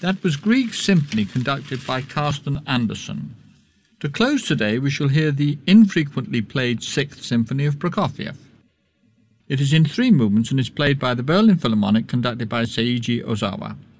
That was Grieg's symphony conducted by Carsten Andersen. To close today, we shall hear the infrequently played Sixth Symphony of Prokofiev. It is in 3 movements and is played by the Berlin Philharmonic, conducted by Seiji Ozawa.